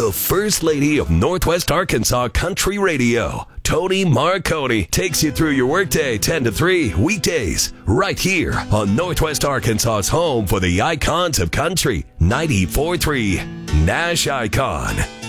The First Lady of Northwest Arkansas Country Radio, Tony Marconi, takes you through your workday 10 to 3 weekdays right here on Northwest Arkansas's home for the icons of country, 94.3 Nash Icon.